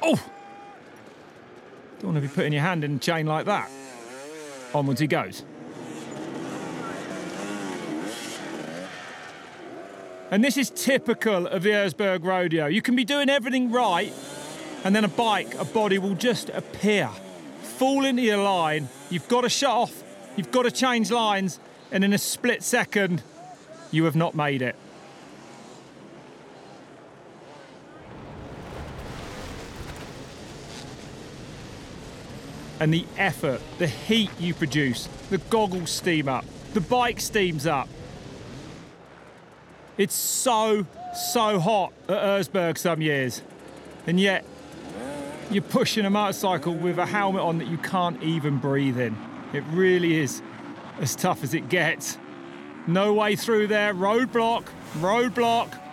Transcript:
Oh! Don't want to be putting your hand in a chain like that. Onwards he goes. And this is typical of the Erzberg Rodeo. You can be doing everything right, and then a body will just appear, fall into your line. You've got to shut off, you've got to change lines, and in a split second, you have not made it. And the effort, the heat you produce, the goggles steam up, the bike steams up. It's so hot at Erzberg some years, and yet you're pushing a motorcycle with a helmet on that you can't even breathe in. It really is as tough as it gets. No way through there, roadblock, roadblock.